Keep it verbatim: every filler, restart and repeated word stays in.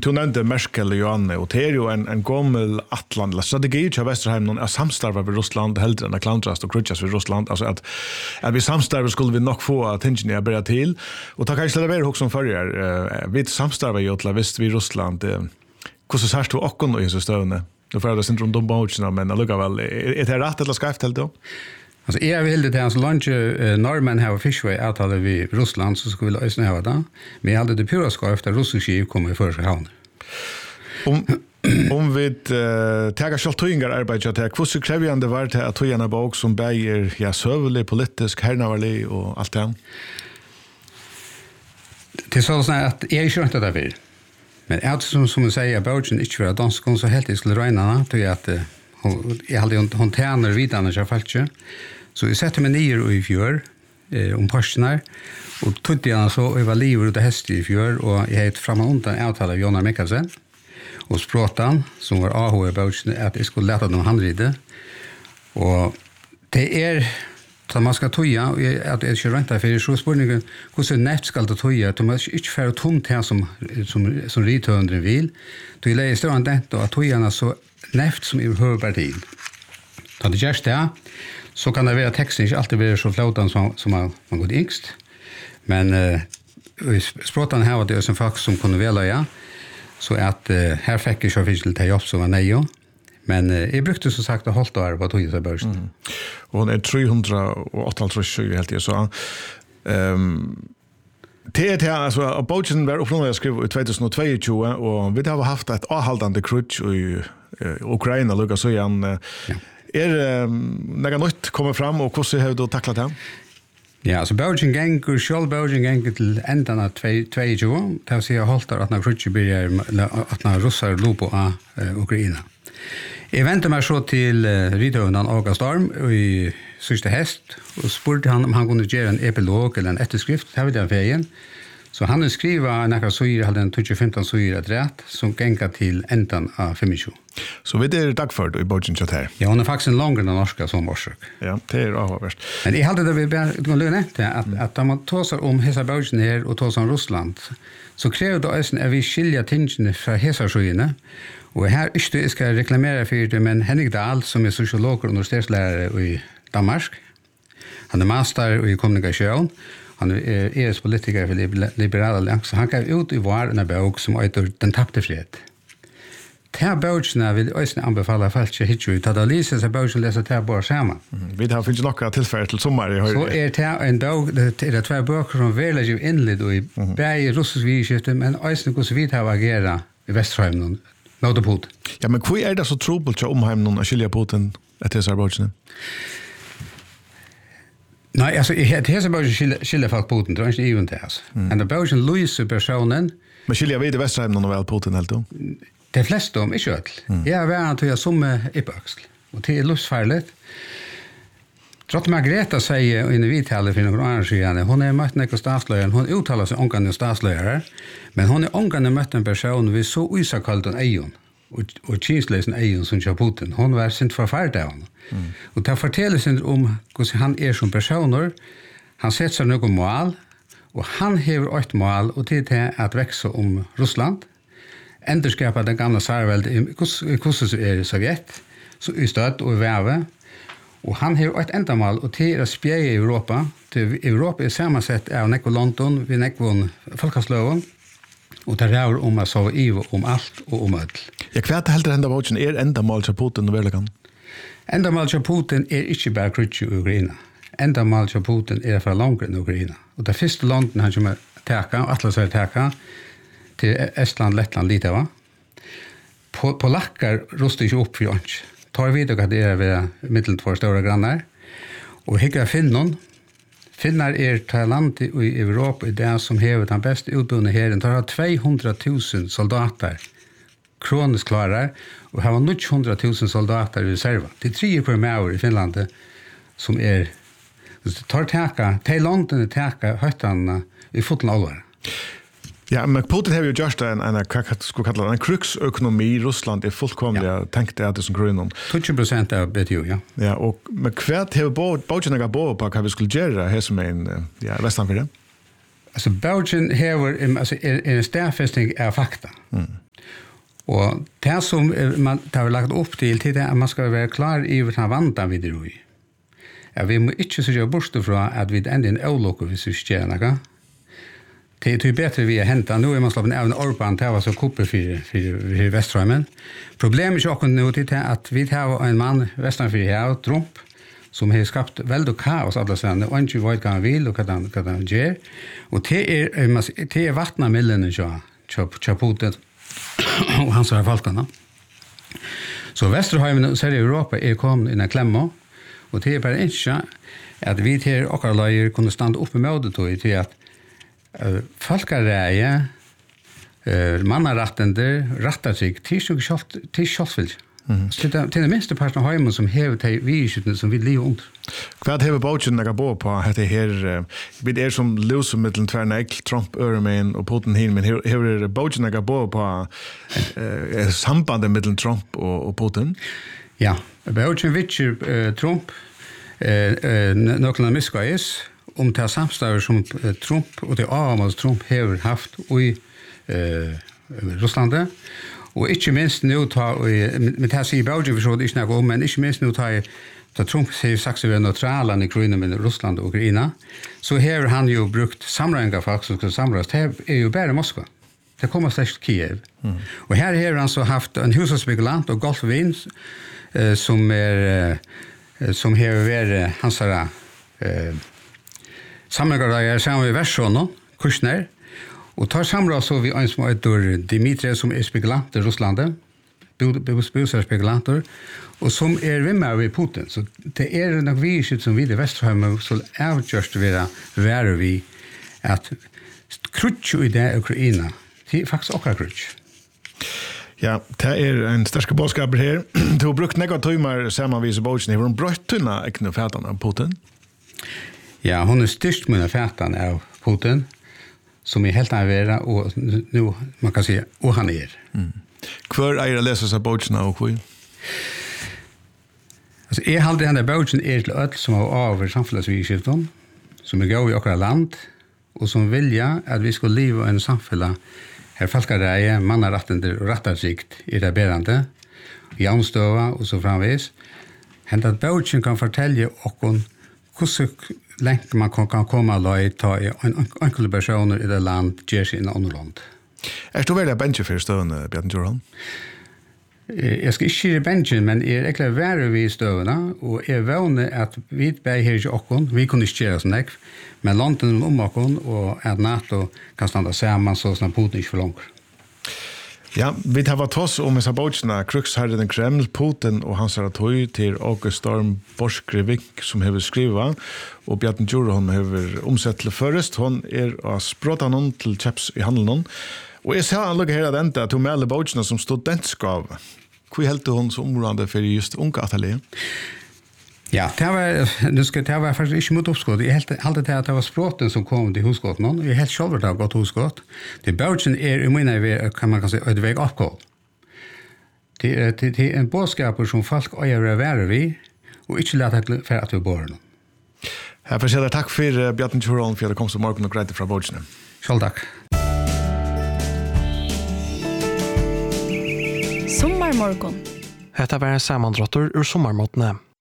du nämnde Merkel och Johanne, och det är ju en, en gommel atland, eller strategi till Västerheim, någon är samstarva med Ryssland hellre än att klandras och krutjas med Ryssland. Alltså att, att vi samstarva skulle vi nog få att tingene börja till. Och ta kanske leverera också som förr. Vi samstarva ju till visst vi Ryssland. Hur så här stod också i så stövne. Nu får jag det syndrom de boucherna, men lukar väl. Är det rätt eller skräft helt då? Alltså jag vill det alltså lunch uh, norrmän har fishway avtalar vi Ryssland så skulle vi ösna ha det. Men jag hade det pura ska efter russisk skiv kommer i första hand. Om om vi uh, tagar själv tyingar arbete att hur så krävande var det att tygarna bak som bäger ja sövlig politisk hernavarlig och allt det. Det är så att jag är inte där vill. Men allt som som säger Belgien inte för dansk så helt det skulle regna till att jag hade hon tärnar vidare när jag fallte. Så jag sätter mig ner i fjör eh, om passioner och tog jag så över livet och det häst i fjör och jag hade fram undan avtalet Jonar Mikkelsen och språtan som var A H i Belgien att jag skulle lära dem handride. Och det är så man ska toja att det är rent för så spårningen hur så nätt ska det toja att man inte för tomt här som som som rithöndren vill. Då är det stående det att tojarna så näft som i hörpartin. Ta det just där så kan det vara texten inte alltid vara så flötan som som man man går yngst. Men eh språtan här var det som folk som kunde välja ja. Så att eh, här fick jag så finns lite jobb som var nej. Men eh, jag brukte så sagt att hållt där på toja börsen. Mm. Och hon är trehundraåttioåtta helt så. Ehm det är det alltså av Bogen var uppnådd skrev i tjugohundratjugotvå och vi har haft ett avhållande krutch i Ukraina Lucas så igen. Ja. Är några nytt kommer fram och hur har du tacklat det? Ja, alltså Belgien gänger själv Belgien gänger till ändan av tjugohundratjugo. Det vill säga hållt att när krutch börjar att när russar lopo av Ukraina. Jag väntar mig så till ridhövnan August Storm i sista häst och spurte han om han kunde göra en epilog eller en efterskrift här vid den vägen. Så han skriva några syre hade en tjugo femton syre rätt som gänga till ändan av femtio. Så vid det dagförd i Bogen chat här. Ja, hon är faktiskt en längre än norska som orsök. Ja, det är avvärst. Men jag hade det vi bara lönte att mm. att om man tar om hela Bogen här och tar om Ryssland så kräver det att vi skilja tingen från hela sjöarna. Och här är det ska reklamera för det men Henrik Dahl som är sociolog och universitetslärare i Danmark. Han är master i kommunikation. Han är E S-politiker för Liberala Allians. Han kan ut i var en bok som heter Den tappte fred. Det boken vill jag anbefalla folk att hitta ut. Att läsa så boken läsa det bara samman. Mm. Vi har finns några tillfällen till sommar. Så är det en dag det är två böcker som väl ju inled och i mm. bäge russisk vidskifte men också hur så vidt har agerat i Västheim nå det Putin. Ja, men hur är det så trubbelt att omheim någon att skilja Putin efter så här boken? Nej, alltså det här så bara skilja folk Putin, det är inte even det alltså. Men det bara en lösa personen. Men skilja vid i Västerheim någon väl Putin helt då? De flesta om inte öll. Jag var att jag som är på axel. Och det är livsfarligt. Drottning Margrethe säger i en vidtalet för några år sedan, hon är mött några statslöjare, hon uttalar sig omgående statslöjare, men hon är omgående mött en person vid så usakallt en egen. Och, och kynslösen egen som kör Putin. Hon var sint förfärd av honom. Mm. Och det fortäller sig om hur han är som personer. Han sätter sig något mål. Och han har ett mål. Och det är att växa om Ryssland. Ändskapa den gamla sarväldet. Hur är det Sovjet. Så i stöd och i väve. Och han har ett enda mål. Och det är att spela i Europa. Till Europa är sammansatt av Nekvo London. Vid Nekvo Folkhavslöven. Och det rör om att sova i om allt och om allt. Ja, kvärt helt enda boken är enda mål till Putin och verkligen. Enda mål till Putin är inte bara krutch i Ukraina. Enda mål till Putin är för långt i Ukraina. Och det första landet han kommer täcka, Atlas är täcka till Estland, Lettland, Litava. På på lackar rustar ju upp för oss. Tar vi det att det är vid mitten två stora grannar. Och hicka Finland. Finnar är ett land i Europa i det som har den bästa utbildningen här. Den har tvåhundratusen soldater kroniskt klarar och har niohundratusen soldater i reserva. Det är tre per år i Finland som är tar täcka, till landen täcka höjtarna i foten allvar. Ja, men Putin har ju just en en skulle kalla en kruxekonomi i Ryssland är fullkomligt ja. Tänkte att det som grön. tjugo procent av B T U, ja. Ja, och med kvärt har Bogen några bo på vad vi skulle göra här som en ja, västan för det. Alltså Bogen har alltså är en stärfästning av fakta. Mm. Og det som man har lagt upp til, til det at man skal være klar i hva vandan vi drar i. Ja, vi må ikke sørge bort fra at vi ender en avlukker hvis vi ikke gjør noe. Det er bedre vi har hentet. Nå er man slappet av en Orban til å være så kupper for, for, for Vestrømmen. Problemet er ikke nå til at vi har en mann, Vestrømmen her, Trump, som har skapt veldig kaos alle stedene, og ikke vet hva han vil og hva han, hva han gjør. Og det er, det er vattnet mellom til Putin og hans er folkene. Så Vesterheimen og Sverige Europa er kommet inn i klemma, og det er bare ikke at vi til åkere løyer kunne stande opp i møtet til at uh, folkereie, uh, mannarettender, rettet seg til kjølsvilt. Mm. Så det er den minste parten av heimen som hever til virusene som vi lever under. Hva hever Bautjen jeg bo på dette her? Vi er som løser mellom tverne ekkel, Trump, Øremen og Putin hin, men hever Bautjen jeg bo på uh, sambandet mellom Trump og, og Putin? Ja, Bautjen vitcher uh, Trump uh, uh, noen av misgøyes om til samstaver som uh, Trump og det avmål Trump hever haft i uh, Russlandet. Og ikke minst nå ta, men det sier Bautjen for så det ikke noe om, men ikke minst nå ta, ta Trump har sagt seg ved neutralen i krigen med Russland og Ukraina, så har han jo brukt sammenhengar folk som skal samles. Det er jo bare Moskva. Det kommer slett Kiev. Mm. Og her har han så haft en husspekulant og golfvin eh, som er eh, som har vært hans eh, sammenhengar sammen med Versson, Kushner. Og tar samråd så vi en som heter Dimitri som er spekulanter i Russlandet, spekulanter, og som er vimmer ved Putin. Så det er nok viset som vi i Vesterheimen så avgjørst vil være vi at krutsk i det Ukraina, det er faktisk også krutsk. Ja, det er en sterske bådskaper her. Du har brukt nekva tøymer samanvis i Bautjen. Har hun brøtt tunna ekne fætene av Putin? Ja, hun er styrst mine fætene av Putin, som er helt avvera, og nu, man kan si, og han er. Mm. Hvor er det å lese seg Bautjen og hvor? Altså, jeg halte henne Bautjen er til ødel som har over samfunnsvirksomheten, som er gøy i okra land, og som vilja at vi skal leve i en samfunn her folkereie, mannarettender og rettarsikt i det berende, jaunstøva og så framvis. Hent at Bautjen kan fortelle okkon hvordan lenge man kan, kan komme og ta i enkelte personer i det land, gjør seg i en annen land. Er du veldig bensje for støvende, Bjarne Joran? Jeg skal ikke si bensje, men jeg er egentlig verre ved støvende, og jeg vågner at vi bare her ikke åkken, vi kunne ikke gjøre sånn ekv, men landet om åkken, og at NATO kan stande sammen, så sånn Putin ikke for langt. Ja, vi tar vært oss om disse Bautjene, Kruksherren Kreml, Putin og hans tøy til August Storm Borskrivik, som har skrivet, og Bjarne Joran har omsett til først. Hun er å språta noen til kjeps i handelen. Og jeg ser anlegget her at enda at hun melder Bautjene som studentskav. Hvor heldte hun som område for just unge atelier? Ja, det var, nu skal det var faktisk ikke mot oppskott. Jeg heldte alltid til at det var språten som kom til husskotten, og jeg helt selv det var godt husskott. Det Bautjen er i mine vei, kan man kan si, et vei oppkål. Det er, det, det er en bådskaper som folk øyer å være vi, og ikke lade det for at vi bor noen. Jeg får si deg takk for uh, Bjarne Joran for at det kom til morgen og greit fra Bautjene. Selv takk. Sommarmorgon. Hetta var en sammandrottur ur sommarmåtene.